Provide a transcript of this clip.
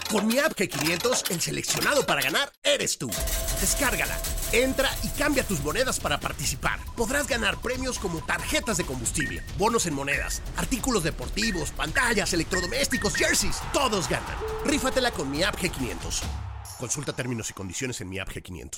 Con mi app G500, el seleccionado para ganar eres tú. Descárgala, entra y cambia tus monedas para participar. Podrás ganar premios como tarjetas de combustible, bonos en monedas, artículos deportivos, pantallas, electrodomésticos, jerseys. Todos ganan. Rífatela con mi app G500. Consulta términos y condiciones en mi app G500.